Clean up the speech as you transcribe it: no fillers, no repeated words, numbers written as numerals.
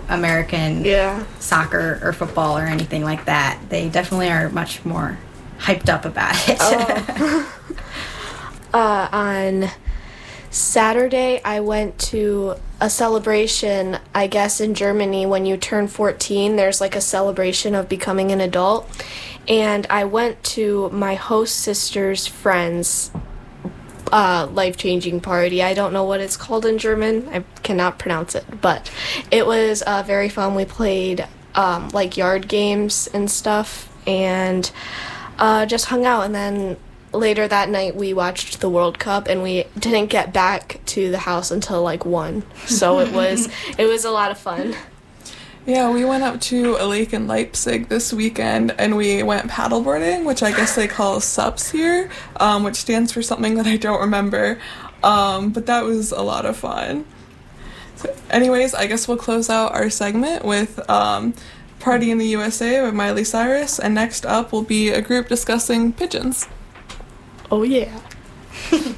American soccer or football or anything like that. They definitely are much more hyped up about it. On Saturday, I went to a celebration, I guess in Germany, when you turn 14, there's like a celebration of becoming an adult. And I went to my host sister's friend's life-changing party. I don't know what it's called in German. I cannot pronounce it. But it was very fun. We played like yard games and stuff and just hung out. And then later that night we watched the World Cup, and we didn't get back to the house until like 1. So it was a lot of fun. Yeah, we went up to a lake in Leipzig this weekend, and we went paddleboarding, which I guess they call SUPs here, which stands for something that I don't remember, but that was a lot of fun. So anyways, I guess we'll close out our segment with Party in the USA with Miley Cyrus, and next up will be a group discussing pigeons. Oh yeah.